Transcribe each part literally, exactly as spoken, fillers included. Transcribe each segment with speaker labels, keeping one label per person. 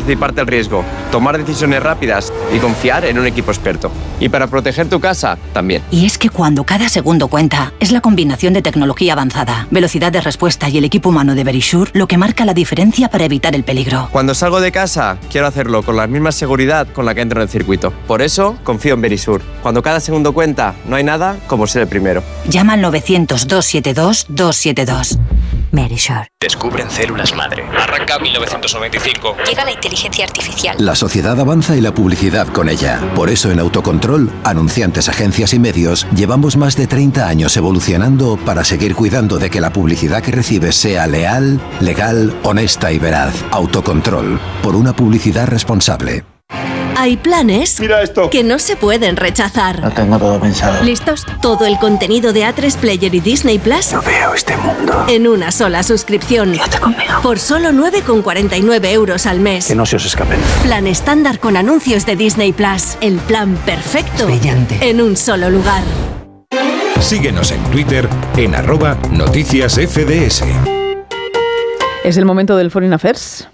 Speaker 1: anticiparte el riesgo, tomar decisiones rápidas y confiar en un equipo experto. Y para proteger tu casa, también.
Speaker 2: Y es que cuando cada segundo cuenta, es la combinación de tecnología avanzada, velocidad de respuesta y el equipo humano de Verisure lo que marca la diferencia para evitar el peligro.
Speaker 1: Cuando salgo de casa, quiero hacerlo con la misma seguridad con la que entro en el circuito. Por eso, confío en Verisure. Cuando cada segundo cuenta, no hay nada como ser el primero.
Speaker 2: Llama al novecientos, doscientos setenta y dos, doscientos setenta y dos. Verisure.
Speaker 3: Descubren células madre. Arranca mil novecientos noventa y cinco.
Speaker 4: Llega la inteligencia artificial.
Speaker 5: La sociedad avanza y la publicidad con ella. Por eso en Autocontrol, anunciantes, agencias y medios, llevamos más de treinta años evolucionando para seguir cuidando de que la publicidad que recibes sea leal, legal, honesta y veraz. Autocontrol. Por una publicidad responsable.
Speaker 6: Hay planes
Speaker 7: Mira esto.
Speaker 6: que no se pueden rechazar.
Speaker 7: Lo tengo todo pensado.
Speaker 6: ¿Listos? Todo el contenido de A tres Player y Disney Plus
Speaker 7: No veo este mundo.
Speaker 6: en una sola suscripción.
Speaker 4: Quédate conmigo.
Speaker 6: Por solo nueve con cuarenta y nueve euros al mes.
Speaker 7: Que no se os escapen.
Speaker 6: Plan estándar con anuncios de Disney Plus. El plan perfecto
Speaker 4: Brillante.
Speaker 6: en un solo lugar.
Speaker 8: Síguenos en Twitter en arroba noticias F D S.
Speaker 9: Es el momento del Foreign Affairs.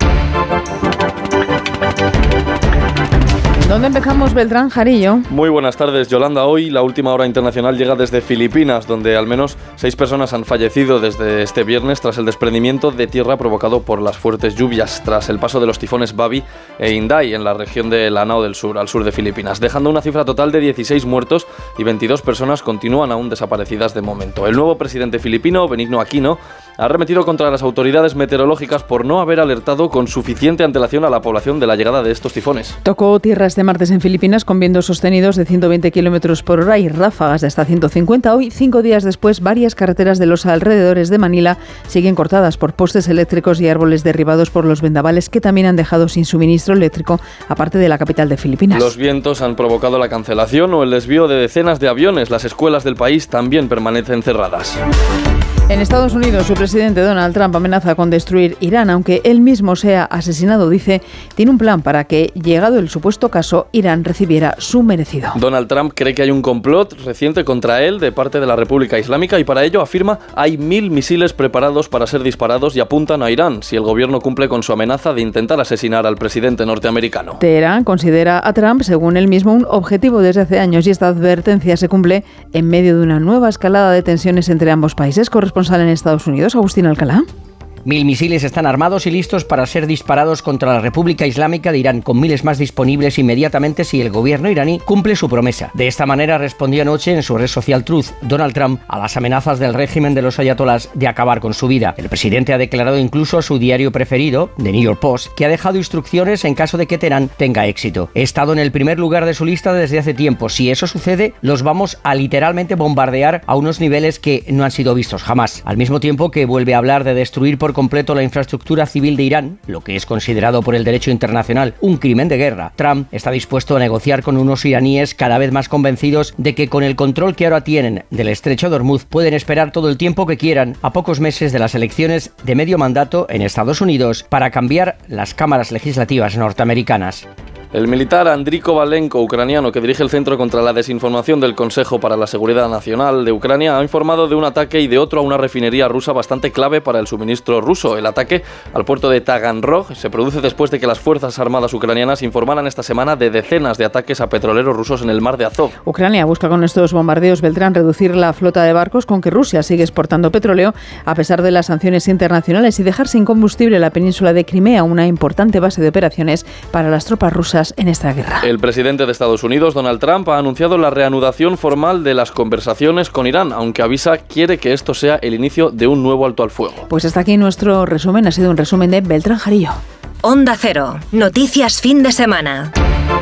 Speaker 9: ¿Dónde empezamos, Beltrán Jarillo?
Speaker 10: Muy buenas tardes, Yolanda. Hoy la última hora internacional llega desde Filipinas, donde al menos seis personas han fallecido desde este viernes tras el desprendimiento de tierra provocado por las fuertes lluvias tras el paso de los tifones Babi e Inday en la región de Lanao del Sur, al sur de Filipinas, dejando una cifra total de dieciséis muertos y veintidós personas continúan aún desaparecidas de momento. El nuevo presidente filipino, Benigno Aquino, ha arremetido contra las autoridades meteorológicas por no haber alertado con suficiente antelación a la población de la llegada de estos tifones.
Speaker 9: Tocó tierra este martes en Filipinas con vientos sostenidos de ciento veinte kilómetros por hora y ráfagas de hasta ciento cincuenta. Hoy, cinco días después, varias carreteras de los alrededores de Manila siguen cortadas por postes eléctricos y árboles derribados por los vendavales que también han dejado sin suministro eléctrico, aparte de la capital de Filipinas.
Speaker 10: Los vientos han provocado la cancelación o el desvío de decenas de aviones. Las escuelas del país también permanecen cerradas.
Speaker 9: En Estados Unidos, su presidente Donald Trump amenaza con destruir Irán, aunque él mismo sea asesinado. Dice, tiene un plan para que, llegado el supuesto caso, Irán recibiera su merecido.
Speaker 10: Donald Trump cree que hay un complot reciente contra él de parte de la República Islámica y para ello afirma hay mil misiles preparados para ser disparados y apuntan a Irán si el gobierno cumple con su amenaza de intentar asesinar al presidente norteamericano.
Speaker 9: Teherán considera a Trump, según él mismo, un objetivo desde hace años y esta advertencia se cumple en medio de una nueva escalada de tensiones entre ambos países. Corresponsal en Estados Unidos, Agustín Alcalá.
Speaker 11: Mil misiles están armados y listos para ser disparados contra la República Islámica de Irán, con miles más disponibles inmediatamente si el gobierno iraní cumple su promesa. De esta manera respondió anoche en su red social Truth Donald Trump a las amenazas del régimen de los ayatolás de acabar con su vida. El presidente ha declarado incluso a su diario preferido, The New York Post, que ha dejado instrucciones en caso de que Teherán tenga éxito. He estado en el primer lugar de su lista desde hace tiempo. Si eso sucede, los vamos a literalmente bombardear a unos niveles que no han sido vistos jamás. Al mismo tiempo que vuelve a hablar de destruir por completo la infraestructura civil de Irán, lo que es considerado por el derecho internacional un crimen de guerra. Trump está dispuesto a negociar con unos iraníes cada vez más convencidos de que con el control que ahora tienen del estrecho de Hormuz pueden esperar todo el tiempo que quieran a pocos meses de las elecciones de medio mandato en Estados Unidos para cambiar las cámaras legislativas norteamericanas.
Speaker 10: El militar Andriy Kovalenko, ucraniano, que dirige el Centro contra la Desinformación del Consejo para la Seguridad Nacional de Ucrania, ha informado de un ataque y de otro a una refinería rusa bastante clave para el suministro ruso. El ataque al puerto de Taganrog se produce después de que las Fuerzas Armadas ucranianas informaran esta semana de decenas de ataques a petroleros rusos en el mar de Azov.
Speaker 9: Ucrania busca con estos bombardeos, Beltrán, reducir la flota de barcos con que Rusia sigue exportando petróleo a pesar de las sanciones internacionales y dejar sin combustible la península de Crimea, una importante base de operaciones para las tropas rusas en esta guerra.
Speaker 10: El presidente de Estados Unidos, Donald Trump, ha anunciado la reanudación formal de las conversaciones con Irán, aunque avisa quiere que esto sea el inicio de un nuevo alto al fuego.
Speaker 9: Pues hasta aquí nuestro resumen. Ha sido un resumen de Beltrán Jarillo.
Speaker 4: Onda Cero. Noticias fin de semana.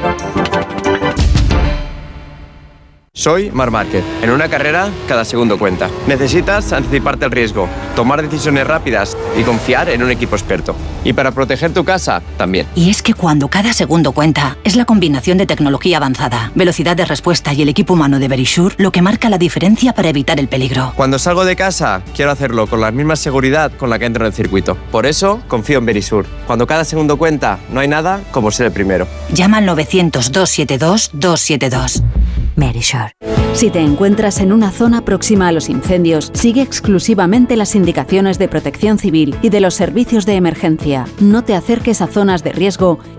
Speaker 1: Soy Marc Márquez. En una carrera, cada segundo cuenta. Necesitas anticiparte el riesgo, tomar decisiones rápidas y confiar en un equipo experto. Y para proteger tu casa, también.
Speaker 2: Y es que cuando cada segundo cuenta, es la combinación de tecnología avanzada, velocidad de respuesta y el equipo humano de Verisure lo que marca la diferencia para evitar el peligro.
Speaker 1: Cuando salgo de casa, quiero hacerlo con la misma seguridad con la que entro en el circuito. Por eso, confío en Verisure. Cuando cada segundo cuenta, no hay nada como ser el primero.
Speaker 2: Llama al novecientos, doscientos setenta y dos, doscientos setenta y dos. Verisure.
Speaker 12: Si te encuentras en una zona próxima a los incendios, sigue exclusivamente las indicaciones de Protección Civil y de los servicios de emergencia. No te acerques a zonas de riesgo